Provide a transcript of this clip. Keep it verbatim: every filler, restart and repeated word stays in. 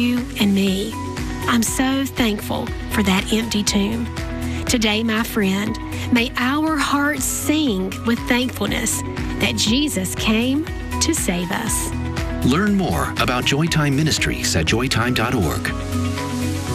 you and me. I'm so thankful for that empty tomb. Today, my friend, may our hearts sing with thankfulness that Jesus came to save us. Learn more about Joytime Ministries at joytime dot org.